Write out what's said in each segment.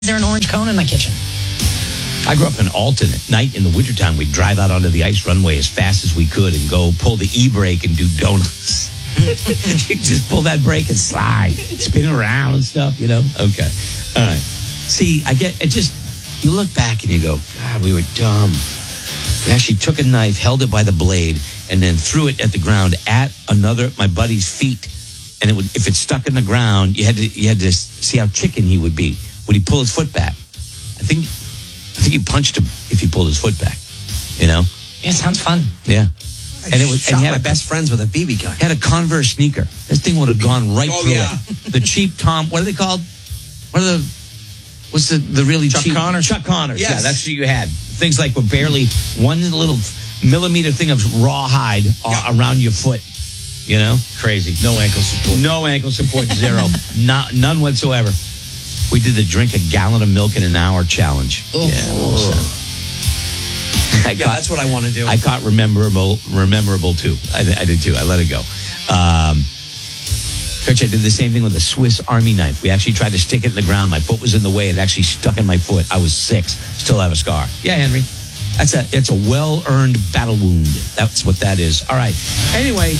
Is there an orange cone in my kitchen? I grew up in Alton. At night in the wintertime, we'd drive out onto the ice runway as fast as we could and go pull the e-brake and do donuts. You just pull that brake and slide, spin around and stuff, you know? Okay. All right. See, you look back and you go, God, we were dumb. We actually took a knife, held it by the blade, and then threw it at the ground at my buddy's feet. And if it stuck in the ground, you had to see how chicken he would be. Would he pull his foot back? I think he punched him if he pulled his foot back. You know? Yeah, sounds fun. Yeah. And he had my best friends with a BB gun. Had a Converse sneaker. This thing would have gone right through it. The cheap Tom. What are they called? What's the really cheap? Chuck Connors. Chuck Connors. Yes. Yeah, that's what you had. Things like were barely one little millimeter thing of raw hide around your foot. You know, crazy. No ankle support. No ankle support. Zero. None whatsoever. We did the drink a gallon of milk in an hour challenge. Oh. Yeah. That's what I want to do. I caught rememberable too. I did too. I let it go. Coach, I did the same thing with a Swiss Army knife. We actually tried to stick it in the ground. My foot was in the way. It actually stuck in my foot. I was 6. Still have a scar. Yeah, Henry. It's a well-earned battle wound. That's what that is. All right. Anyway,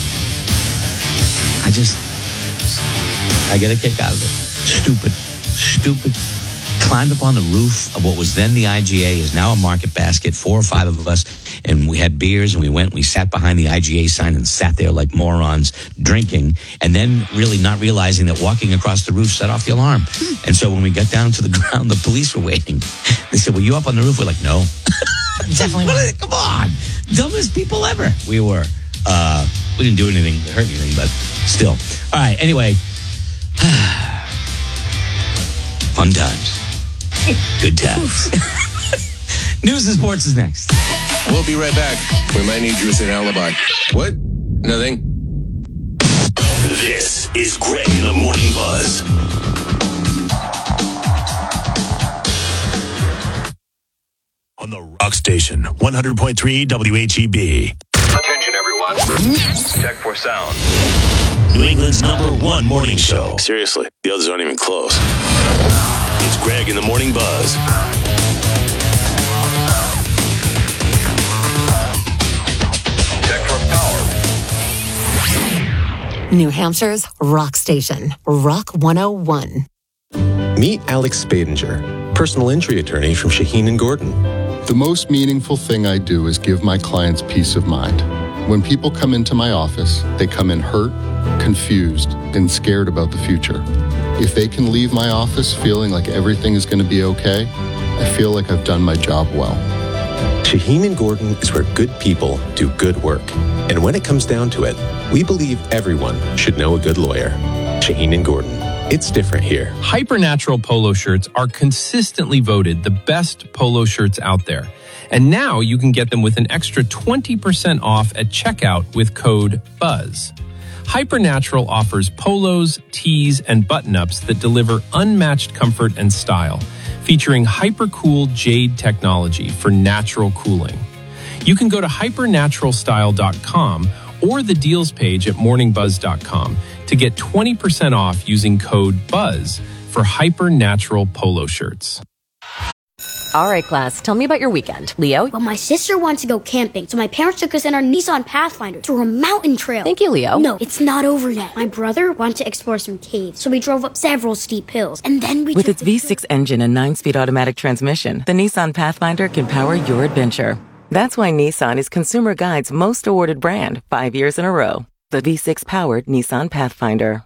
I get a kick out of it. Stupid. Climbed up on the roof of what was then the IGA, is now a Market Basket, 4 or 5 of us, and we had beers, and we sat behind the IGA sign and sat there like morons drinking, and then really not realizing that walking across the roof set off the alarm. And so when we got down to the ground, the police were waiting. They said, were you up on the roof? We're like, no. Definitely not. Come on. Dumbest people ever. We were. We didn't do anything to hurt anything, but still. All right, anyway. Fun times. Good times. News and sports is next. We'll be right back. We might need you as an alibi. What? Nothing. This is Greg in the Morning Buzz. On the Rock Station, 100.3 WHEB. Attention, everyone. Check for sound. New England's #1 morning show. Seriously, the others aren't even close. It's Greg in the Morning Buzz. Check for power. New Hampshire's Rock Station, Rock 101. Meet Alex Spadinger, personal injury attorney from Shaheen & Gordon. The most meaningful thing I do is give my clients peace of mind. When people come into my office, they come in hurt, confused, and scared about the future. If they can leave my office feeling like everything is going to be okay, I feel like I've done my job well. Shaheen & Gordon is where good people do good work. And when it comes down to it, we believe everyone should know a good lawyer. Shaheen & Gordon. It's different here. Hypernatural polo shirts are consistently voted the best polo shirts out there. And now you can get them with an extra 20% off at checkout with code BUZZ. Hypernatural offers polos, tees, and button-ups that deliver unmatched comfort and style, featuring hyper-cool jade technology for natural cooling. You can go to hypernaturalstyle.com or the deals page at morningbuzz.com to get 20% off using code BUZZ for Hypernatural polo shirts. All right, class, tell me about your weekend. Leo? Well, my sister wants to go camping, so my parents took us in our Nissan Pathfinder through a mountain trail. Thank you, Leo. No, it's not over yet. My brother wanted to explore some caves, so we drove up several steep hills, and then we With its V6 engine and 9-speed automatic transmission, the Nissan Pathfinder can power your adventure. That's why Nissan is Consumer Guide's most awarded brand 5 years in a row. The V6-powered Nissan Pathfinder.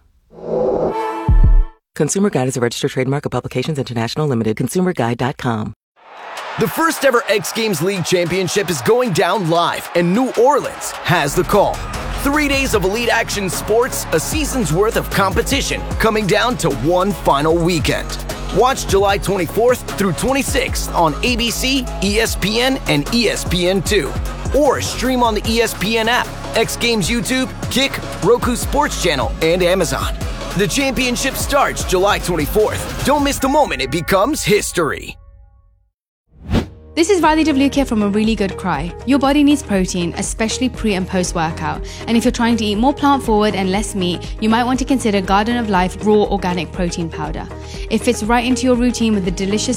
Consumer Guide is a registered trademark of Publications International Limited. ConsumerGuide.com. The first ever X Games League Championship is going down live, and New Orleans has the call. 3 days of elite action sports, a season's worth of competition, coming down to one final weekend. Watch July 24th through 26th on ABC, ESPN, and ESPN2. Or stream on the ESPN app, X Games YouTube, Kick, Roku Sports Channel, and Amazon. The championship starts July 24th. Don't miss the moment it becomes history. This is Radhi Devlukia from A Really Good Cry. Your body needs protein, especially pre and post workout. And if you're trying to eat more plant forward and less meat, you might want to consider Garden of Life Raw Organic Protein Powder. It fits right into your routine with the delicious